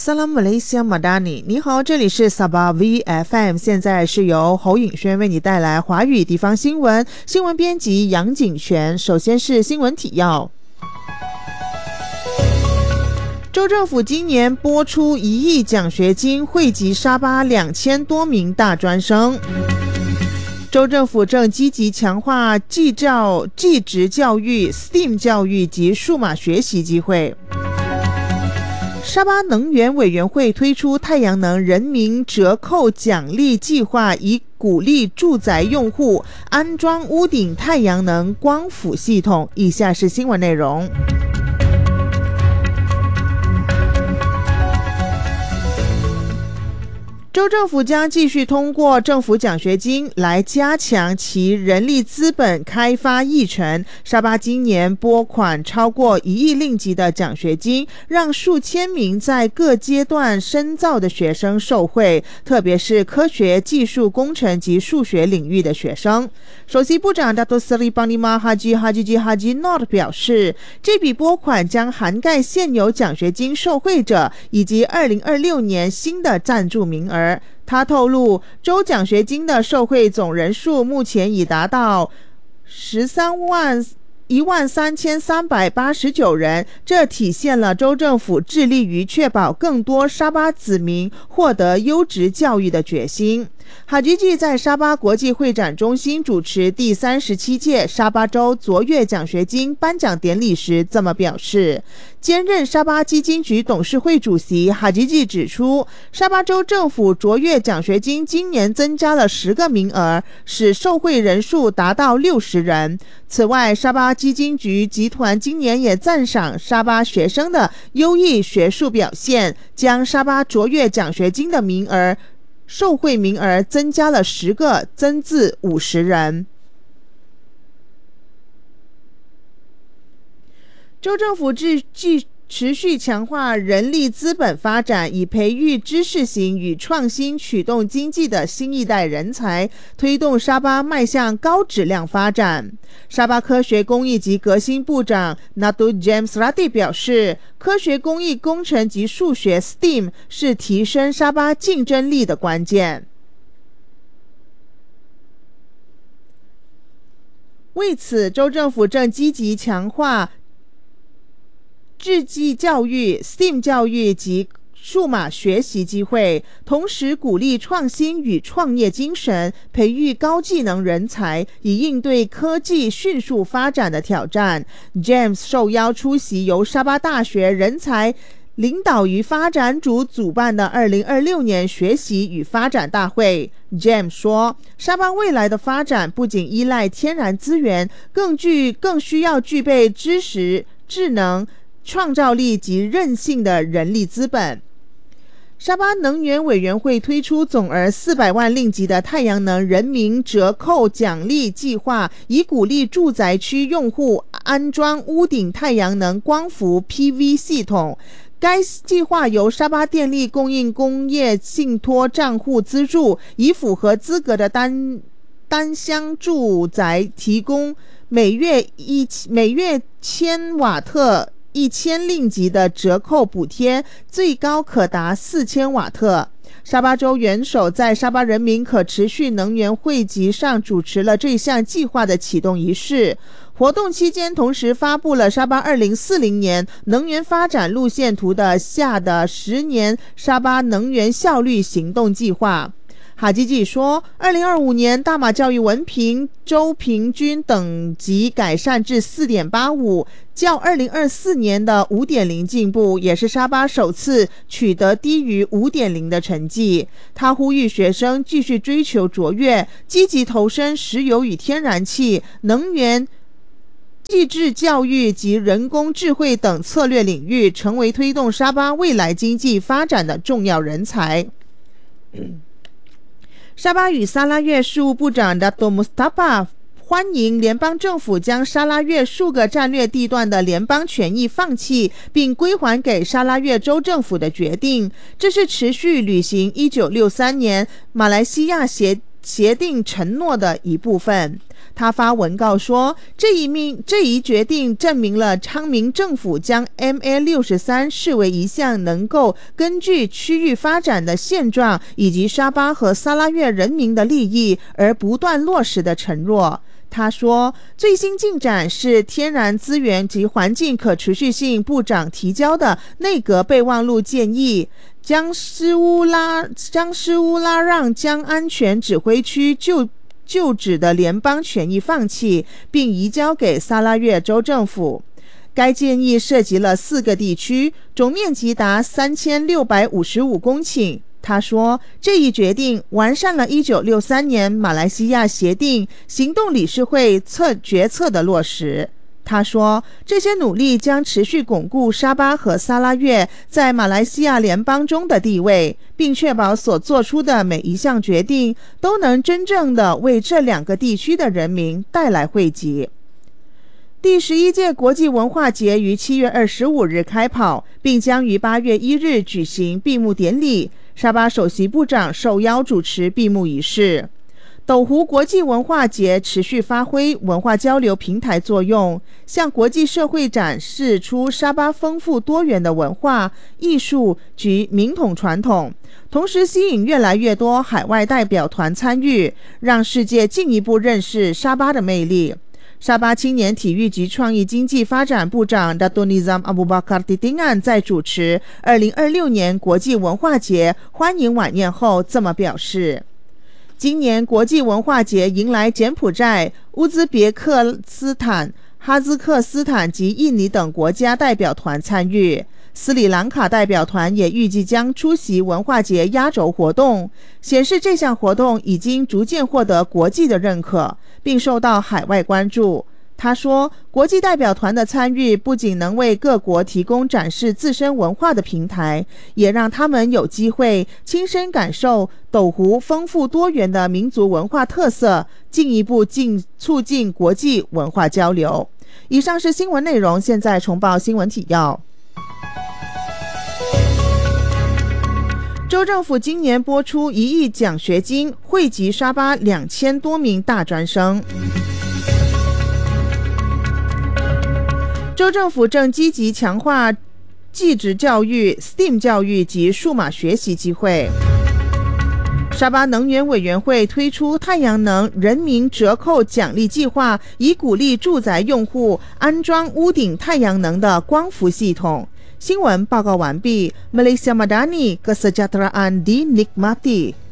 Salam Malaysia Madani， 你好，这里是 Sabah VFM， 现在是由侯颖轩为你带来华语地方新闻，新闻编辑杨景璇。首先是新闻提要。州政府今年拨出1亿奖学金，惠及沙巴2000多名大专生。州政府正积极强化技职教育、STEAM 教育及数码学习机会。沙巴能源委员会推出太阳能人民折扣奖励计划，以鼓励住宅用户安装屋顶太阳能光伏系统。以下是新闻内容。州政府将继续通过政府奖学金来加强其人力资本开发议程。沙巴今年拨款超过1亿令吉的奖学金，让数千名在各阶段深造的学生受惠，特别是科学、技术、工程及数学领域的学生。首席部长 Dato Seri Panglima Haji Noor 表示，这笔拨款将涵盖现有奖学金受惠者以及2026年新的赞助名额。他透露，州奖学金的受惠总人数目前已达到13389人，这体现了州政府致力于确保更多沙巴子民获得优质教育的决心。哈吉吉在沙巴国际会展中心主持第37届沙巴州卓越奖学金颁奖典礼时这么表示。兼任沙巴基金局董事会主席哈吉吉指出，沙巴州政府卓越奖学金今年增加了10个名额，使受惠人数达到60人。此外，沙巴基金局集团今年也赞赏沙巴学生的优异学术表现，将沙巴卓越奖学金的受惠名额增加了10个，增至50人。州政府持续强化人力资本发展，以培育知识型与创新驱动经济的新一代人才，推动沙巴迈向高质量发展。沙巴科学工艺及革新部长 Nadu James Rati 表示，科学工艺工程及数学 STEAM 是提升沙巴竞争力的关键。为此，州政府正积极强化智技教育、STEAM 教育及数码学习机会，同时鼓励创新与创业精神，培育高技能人才，以应对科技迅速发展的挑战。James 受邀出席由沙巴大学人才领导与发展组主办的2026年学习与发展大会。James 说，沙巴未来的发展不仅依赖天然资源，更需要具备知识、智能、创造力及韧性的人力资本。沙巴能源委员会推出总额400万令吉的太阳能人民折扣奖励计划，以鼓励住宅区用户安装屋顶太阳能光伏 PV 系统。该计划由沙巴电力供应工业信托账户资助，以符合资格的单厢住宅提供每月1000瓦特1000令吉的折扣补贴，最高可达4000瓦特。沙巴州元首在沙巴人民可持续能源会集上主持了这项计划的启动仪式。活动期间，同时发布了沙巴2040年能源发展路线图下的10年沙巴能源效率行动计划。哈基基说，2025年大马教育文凭州平均等级改善至 4.85， 较2024年的 5.0 进步，也是沙巴首次取得低于 5.0 的成绩。他呼吁学生继续追求卓越，积极投身石油与天然气、能源、技职教育及人工智慧等策略领域，成为推动沙巴未来经济发展的重要人才。沙巴与沙拉越事务部长 Dato Mustafa 欢迎联邦政府将沙拉越数个战略地段的联邦权益放弃，并归还给沙拉越州政府的决定。这是持续履行1963年马来西亚协协定承诺的一部分。他发文告说，这一决定证明了昌明政府将 MA63 视为一项能够根据区域发展的现状以及沙巴和萨拉越人民的利益而不断落实的承诺。他说，最新进展是天然资源及环境可持续性部长提交的内阁备忘录建议，将施乌拉让江安全指挥区旧址的联邦权益放弃，并移交给萨拉越州政府。该建议涉及了4个地区，总面积达3655公顷。他说，这一决定完善了1963年马来西亚协定行动理事会决策的落实。他说，这些努力将持续巩固沙巴和萨拉越在马来西亚联邦中的地位，并确保所做出的每一项决定都能真正的为这2个地区的人民带来惠及。第11届国际文化节于7月25日开跑，并将于8月1日举行闭幕典礼。沙巴首席部长受邀主持闭幕仪式。斗湖国际文化节持续发挥文化交流平台作用，向国际社会展示出沙巴丰富多元的文化、艺术及民统传统，同时吸引越来越多海外代表团参与，让世界进一步认识沙巴的魅力。沙巴青年体育及创意经济发展部长 Dato' Nizam Abu Bakar Titingan 在主持2026年国际文化节欢迎晚宴后这么表示，今年国际文化节迎来柬埔寨、乌兹别克斯坦、哈兹克斯坦及印尼等国家代表团参与，斯里兰卡代表团也预计将出席文化节压轴活动，显示这项活动已经逐渐获得国际的认可，并受到海外关注。他说，国际代表团的参与不仅能为各国提供展示自身文化的平台，也让他们有机会亲身感受斗湖丰富多元的民族文化特色，进一步促进国际文化交流。以上是新闻内容，现在重报新闻体要。州政府今年拨出1亿奖学金，惠及沙巴2000多名大专生。州政府正积极强化技职教育、STEAM 教育及数码学习机会。沙巴能源委员会推出太阳能人民折扣奖励计划，以鼓励住宅用户安装屋顶太阳能的光伏系统。新闻报告完毕。Malaysia Madani, Kesejahteraan dinikmati.